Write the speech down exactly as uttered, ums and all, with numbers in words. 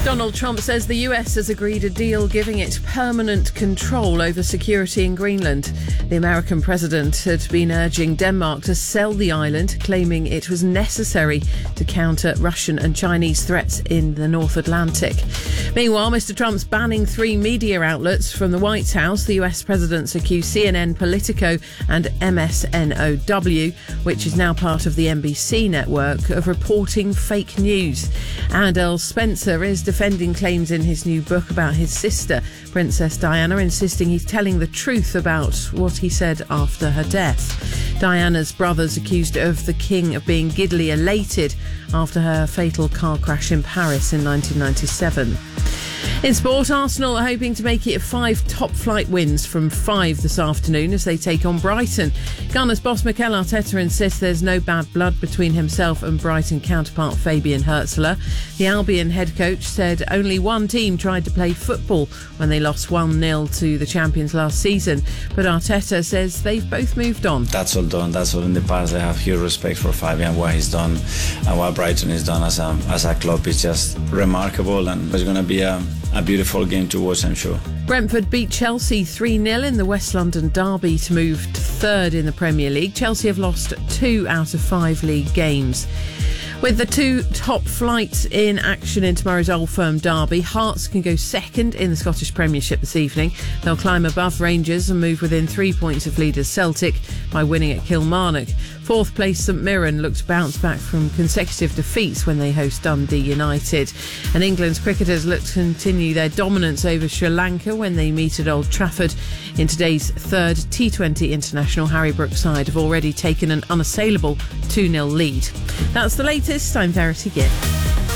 Donald Trump says the U S has agreed a deal giving it permanent control over security in Greenland. The American president had been urging Denmark to sell the island, claiming it was necessary to counter Russian and Chinese threats in the North Atlantic. Meanwhile, Mister Trump's banning three media outlets from the White House. The U S president's accused C N N, Politico and M S N O W, which is now part of the N B C network, of reporting fake news. And Earl Spencer is defending claims in his new book about his sister, Princess Diana, insisting he's telling the truth about what he said after her death. Diana's brothers accused of the king of being giddily elated after her fatal car crash in Paris in nineteen ninety-seven. In sport, Arsenal are hoping to make it five top-flight wins from five this afternoon as they take on Brighton. Gunners boss Mikel Arteta insists there's no bad blood between himself and Brighton counterpart Fabian Hürzeler. The Albion head coach said only one team tried to play football when they lost one nil to the champions last season, but Arteta says they've both moved on. That's all done, that's all in the past. I have huge respect for Fabian, what he's done and what Brighton has done as a, as a club is just remarkable, and it's going to be a A beautiful game to watch, I'm sure. Brentford beat Chelsea three nil in the West London derby to move to third in the Premier League. Chelsea have lost two out of five league games. With the two top flights in action in tomorrow's Old Firm derby, Hearts can go second in the Scottish Premiership this evening. They'll climb above Rangers and move within three points of leaders Celtic by winning at Kilmarnock. Fourth place St Mirren look to bounce back from consecutive defeats when they host Dundee United. And England's cricketers look to continue their dominance over Sri Lanka when they meet at Old Trafford. In today's third T twenty international, Harry Brook's side have already taken an unassailable two nil lead. That's the latest. I'm Verity Gibb.